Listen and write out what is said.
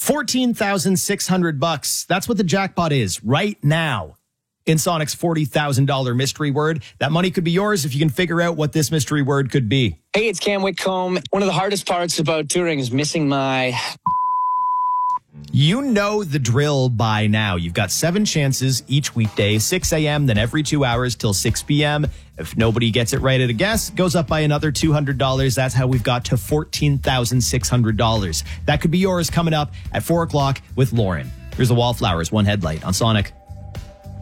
$14,600. That's what the jackpot is right now in Sonic's $40,000 mystery word. That money could be yours if you can figure out what this mystery word could be. Hey, it's Cam Whitcomb. One of the hardest parts about touring is missing my... You know the drill by now. You've got 7 chances each weekday, 6 a.m., then every 2 hours till 6 p.m. If nobody gets it right at a guess, goes up by another $200. That's how we've got to $14,600. That could be yours coming up at 4 o'clock with Lauren. Here's the Wallflowers, One Headlight on Sonic.